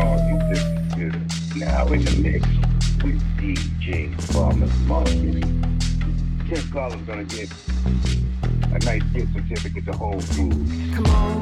Technology Business now in the mix with DJ Farmer's Market. Tim Collins gonna get a nice gift certificate to Whole Foods. Come on.